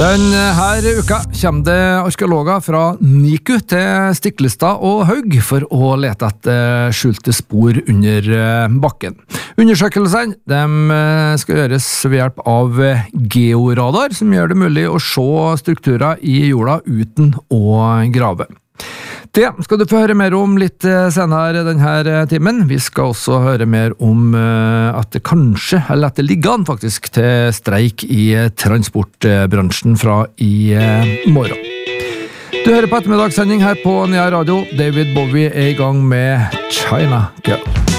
Denne uka kommer det arkeologer fra NIKU til Stiklestad og Haug for å lete etter skjulte spor under bakken. Undersøkelsene skal gjøres ved hjelp av georadar, som gjør det mulig å se strukturer i jorda uten å grave. Det skal du få høre mer om litt senere denne timen. Vi skal også høre mer om at det kanskje, eller at det ligger an faktisk, til streik i transportbransjen fra i morgen. Du hører på ettermiddagssending her på Nea Radio. David Bowie er i gang med China Girl.